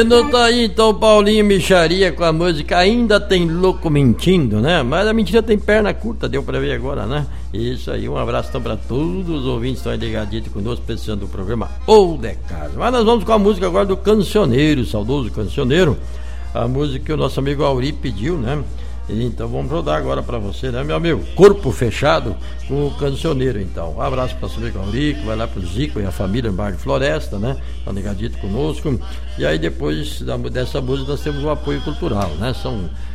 Não tá aí então Paulinho Micharia com a música Ainda Tem Louco Mentindo, né? Mas a mentira tem perna curta, deu pra ver agora, né? Isso aí, um abraço então pra todos os ouvintes que estão ligaditos conosco, precisando do programa Ou de Casa. Mas nós vamos com a música agora do Cancioneiro, saudoso Cancioneiro, a música que o nosso amigo Auri pediu, né? Então vamos rodar agora pra você, né, meu amigo? Corpo Fechado com o Cancioneiro, então. Um abraço para o amigo Auri, que vai lá pro Zico e a família em Bar de Floresta, né? Tá ligadito conosco. E aí depois dessa música nós temos o apoio cultural, né? São